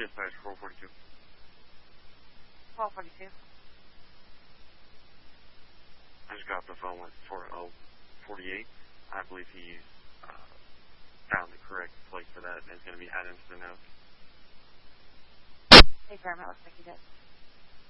Dispatch 442. 1242. I just got off the phone with 4048. I believe he's found the correct plate for that and is going to be added into the notes. Hey, Paramount, looks like he did.